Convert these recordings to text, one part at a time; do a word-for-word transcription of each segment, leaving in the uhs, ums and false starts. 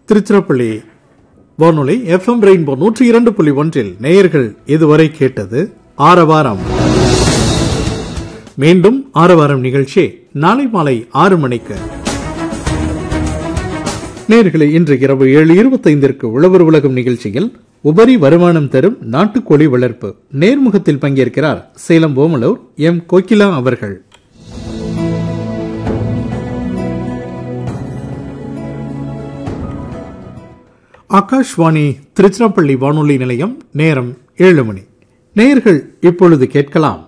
திருச்சிராப்பள்ளி வானொலி F M rainbow நூற்றி இரண்டு புள்ளி ஒன்றில் நேயர்கள் இதுவரை கேட்டது ஆரவாரம். மீண்டும் ஆரவாரம் நிகழ்ச்சி நாளை மாலை ஆறு மணிக்கு. நேயர்களே, இன்று இரவு ஏழு இருபத்தைந்திற்கு உழவர் உலகம் நிகழ்ச்சியில் உபரி வருமானம் தரும் நாட்டுக்கோழி வளர்ப்பு நேர்முகத்தில் பங்கேற்கிறார் சேலம் ஓமலூர் எம் கோகிலா அவர்கள். ஆகாஷ்வாணி திருச்சிராப்பள்ளி வானொலி நிலையம். நேரம் ஏழு மணி. நேயர்கள் இப்பொழுது கேட்கலாம்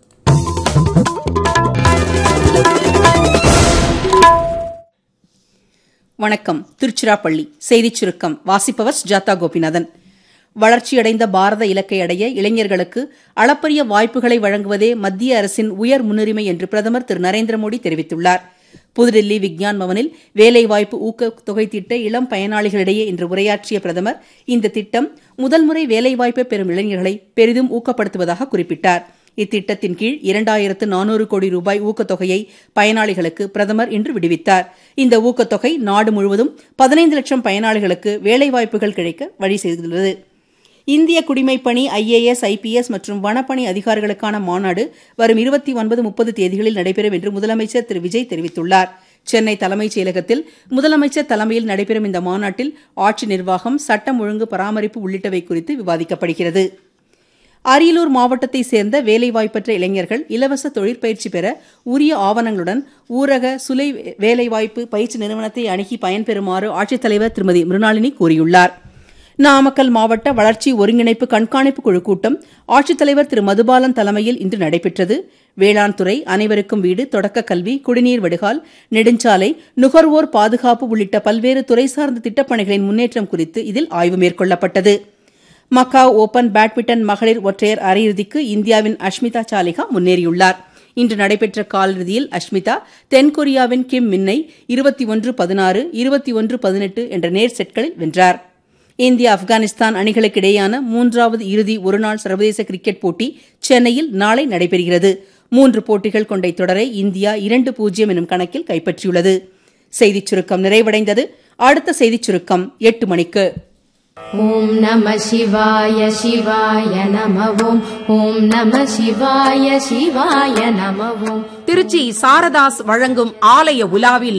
வணக்கம். திருச்சிராப்பள்ளி செய்திச் சுருக்கம் வாசிப்பவர் ஜாதா கோபிநாதன். வளர்ச்சியடைந்த பாரத இலக்கை அடைய இளைஞர்களுக்கு அளப்பரிய வாய்ப்புகளை வழங்குவதே மத்திய அரசின் உயர் முன்னுரிமை என்று பிரதமர் திரு நரேந்திர மோடி தெரிவித்துள்ளார். புதுடில்லி விக்ஞான் பவனில் வேலைவாய்ப்பு ஊக்கத்தொகை திட்ட இளம் பயனாளிகளிடையே இன்று உரையாற்றிய பிரதமர் இந்த திட்டம் முதல் முறை வேலைவாய்ப்பை பெறும் இளைஞர்களை பெரிதும் ஊக்கப்படுத்துவதாக குறிப்பிட்டார். இத்திட்டத்தின் கீழ் இரண்டாயிரத்து நானூறு கோடி ரூபாய் ஊக்கத்தொகையை பயனாளிகளுக்கு பிரதமர் இன்று விடுவித்தார். இந்த ஊக்கத்தொகை நாடு முழுவதும் பதினைந்து லட்சம் பயனாளிகளுக்கு வேலைவாய்ப்புகள் கிடைக்க வழி செய்துள்ளது. இந்திய குடிமைப்பணி, ஐஏஎஸ், ஐபிஎஸ் மற்றும் வனப்பணி அதிகாரிகளுக்கான மாநாடு வரும் இருபத்தி ஒன்பது முப்பது தேதிகளில் நடைபெறும் என்று முதலமைச்சர் திரு விஜய் தெரிவித்துள்ளார். சென்னை தலைமைச் செயலகத்தில் முதலமைச்சர் தலைமையில் நடைபெறும் இந்த மாநாட்டில் ஆட்சி நிர்வாகம், சட்டம் ஒழுங்கு பராமரிப்பு உள்ளிட்டவை குறித்து விவாதிக்கப்படுகிறது. அரியலூர் மாவட்டத்தை சேர்ந்த வேலைவாய்ப்பற்ற இளைஞர்கள் இலவச தொழிற்பயிற்சி பெற உரிய ஆவணங்களுடன் ஊரக சுலை வேலைவாய்ப்பு பயிற்சி நிறுவனத்தை அணுகி பயன்பெறுமாறு ஆட்சித்தலைவர் திருமதி மிருணாளினி கூறியுள்ளார். நாமக்கல் மாவட்ட வளர்ச்சி ஒருங்கிணைப்பு கண்காணிப்பு குழு கூட்டம் ஆட்சித்தலைவர் திரு மதுபாலன் தலைமையில் இன்று நடைபெற்றது. வேளாண் துறை, அனைவருக்கும் வீடு, தொடக்க கல்வி, குடிநீர் வடிகால், நெடுஞ்சாலை, நுகர்வோர் பாதுகாப்பு உள்ளிட்ட பல்வேறு துறை சார்ந்த திட்டப்பணிகளின் முன்னேற்றம் குறித்து இதில் ஆய்வு மேற்கொள்ளப்பட்டது. மக்காவ் ஓபன் பேட்மிண்டன் மகளிர் ஒற்றையர் அரையிறுதிக்கு இந்தியாவின் அஷ்மிதா சாலிகா முன்னேறியுள்ளார். இன்று நடைபெற்ற காலிறுதியில் அஷ்மிதா தென்கொரியாவின் கிம் மின்னை இருபத்தி ஒன்று பதினாறு, இருபத்தி ஒன்று பதினெட்டு என்ற நேர் செட்களில் வென்றார். இந்தியா ஆப்கானிஸ்தான் அணிகளுக்கிடையேயான மூன்றாவது இறுதி ஒருநாள் சர்வதேச கிரிக்கெட் போட்டி சென்னையில் நாளை நடைபெறுகிறது. மூன்று போட்டிகள் கொண்ட தொடரை இந்தியா இரண்டு பூஜ்ஜியம் எனும் கணக்கில் கைப்பற்றியுள்ளது. செய்திச் சுருக்கம் நிறைவடைந்தது. அடுத்த செய்திச் சுருக்கம் எட்டு மணிக்கு. ஓம் நம சிவாய சிவாய நமவோம். ஓம் நம சிவாய சிவாய நமவோம். திருச்சி சாரதாஸ் வழங்கும் ஆலய உலாவில்